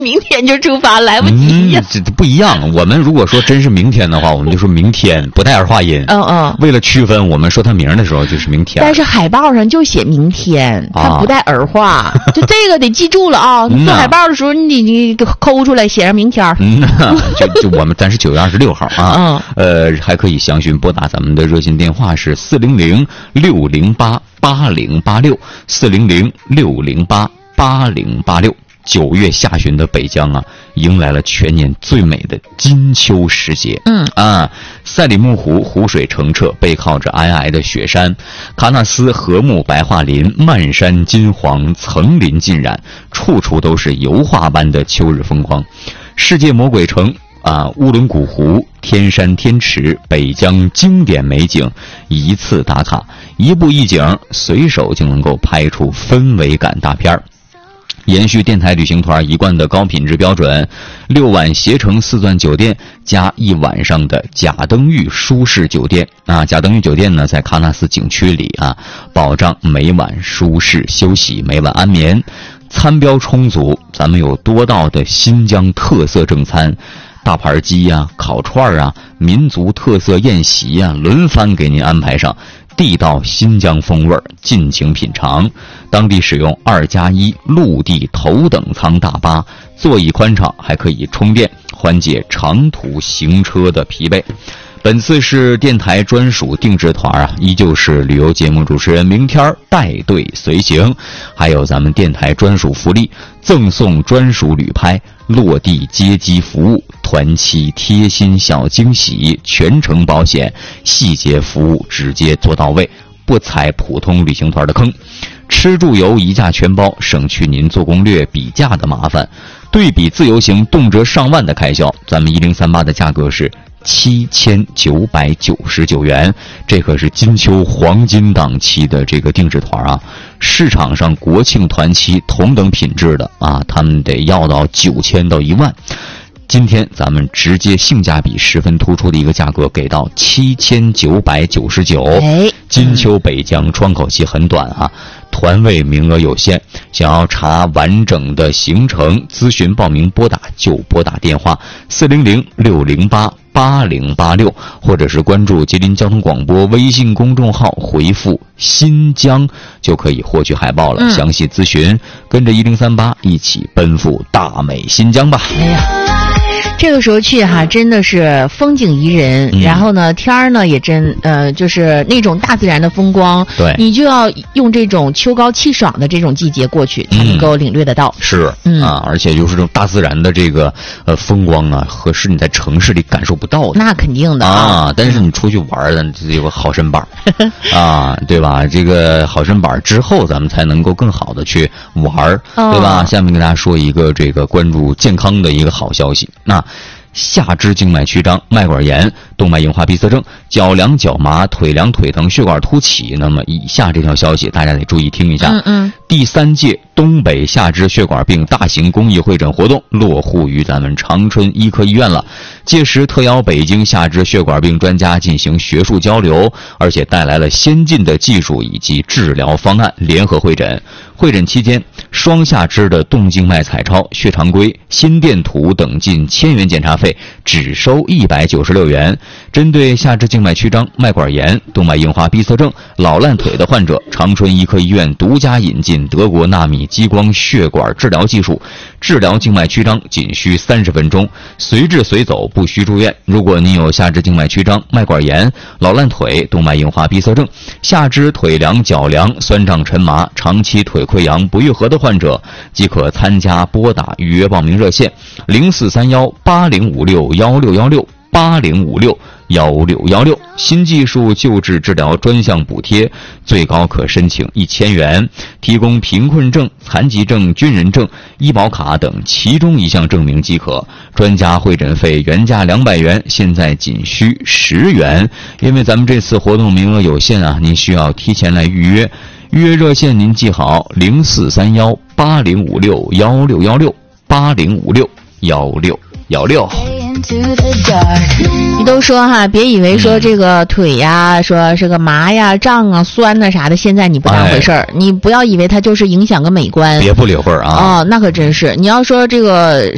明天就出发，来不及呀。 这不一样。我们如果说真是明天的话，我们就说明天，不带儿化音。为了区分，我们说它名的时候就是明天。 但是海报上就写明天，它不带儿化，就这个得记住了啊。做海报的时候，你抠出来写上明天。 就我们咱是9月26号啊。还可以详询拨打咱们的热线电话是400-608-8086，400-608-8086。9月下旬的北疆啊，迎来了全年最美的金秋时节。赛里木湖湖水澄澈，背靠着皑皑的雪山，喀纳斯禾木白桦林，漫山金黄，层林尽染，处处都是油画般的秋日风光。世界魔鬼城乌伦古湖、天山天池、北疆经典美景，一次打卡，一步一景，随手就能够拍出氛围感大片儿。延续电台旅行团一贯的高品质标准，6晚携程4钻酒店加1晚上的贾登峪舒适酒店贾登峪酒店呢在喀纳斯景区里保障每晚舒适休息，每晚安眠。餐标充足，咱们有多道的新疆特色正餐，大盘鸡烤串民族特色宴席轮番给您安排上，地道新疆风味尽情品尝。当地使用2+1陆地头等舱大巴，座椅宽敞，还可以充电，缓解长途行车的疲惫。本次是电台专属定制团依旧是旅游节目主持人明天带队随行，还有咱们电台专属福利，赠送专属旅拍，落地接机服务，团期贴心小惊喜，全程保险，细节服务直接做到位，不踩普通旅行团的坑。吃住游一价全包，省去您做攻略比价的麻烦。对比自由行动辄上万的开销，咱们1038的价格是7999元，这可是金秋黄金档期的这个定制团市场上国庆团期同等品质的他们得要到9000到1万。今天咱们直接性价比十分突出的一个价格，给到7999。金秋北疆窗口期很短团位名额有限，想要查完整的行程咨询报名拨打电话400-608-8086，或者是关注吉林交通广播微信公众号，回复新疆就可以获取海报了。详细咨询跟着1038一起奔赴大美新疆吧。 这个时候去真的是风景宜人，然后呢天儿呢也真就是那种大自然的风光， 对， 你就要用这种秋高气爽的这种季节过去才能够领略得到。 是而且就是这种大自然的这个风光和是你在城市里感受不到的。那肯定的但是你出去玩的这有个好身板对吧？这个好身板之后咱们才能够更好的去玩对吧？下面跟大家说一个这个关注健康的一个好消息。下肢静脉曲张、脉管炎、动脉硬化闭塞症、脚凉脚麻、腿凉腿疼、血管突起，那么以下这条消息大家得注意听一下。第3届东北下肢血管病大型公益会诊活动落户于咱们长春医科医院了。届时特邀北京下肢血管病专家进行学术交流，而且带来了先进的技术以及治疗方案联合会诊。会诊期间，双下肢的动静脉彩超、血常规、心电图等近1000元检查费只收196元。针对下肢静脉曲张、脉管炎、动脉硬化闭塞症、老烂腿的患者，长春医科医院独家引进德国纳米激光血管治疗技术，治疗静脉曲张仅需30分钟，随治随走，不需住院。如果您有下肢静脉曲张、脉管炎、老烂腿、动脉硬化闭塞症、下肢腿凉、脚凉、酸胀沉麻、长期腿溃疡不愈合的患者，即可参加拨打预约报名热线0431-8056-1616。8056-1616，新技术救治治疗专项补贴，最高可申请1000元，提供贫困证、残疾证、军人证、医保卡等其中一项证明即可。专家会诊费原价200元，现在仅需10元。因为咱们这次活动名额有限您需要提前来预约。预约热线您记好：0431-8056-1616，8056-1616。 你都说别以为说这个腿呀，说是个麻呀、胀啊、酸啊啥的，现在你不当回事儿，你不要以为它就是影响个美观， 别不理会那可真是。你要说这个